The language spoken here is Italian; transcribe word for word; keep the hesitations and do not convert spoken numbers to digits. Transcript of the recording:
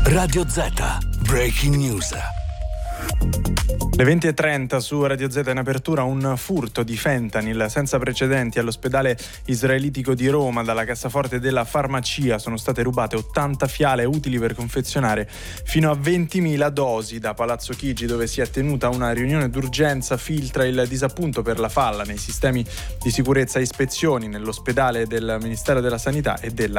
Radio Z, Breaking News. Le venti e trenta su Radio Z in apertura. Un furto di fentanyl senza precedenti all'ospedale israelitico di Roma. Dalla cassaforte della farmacia sono state rubate ottanta fiale utili per confezionare fino a ventimila dosi. Da Palazzo Chigi, dove si è tenuta una riunione d'urgenza, filtra il disappunto per la falla nei sistemi di sicurezza e ispezioni nell'ospedale del Ministero della Sanità e della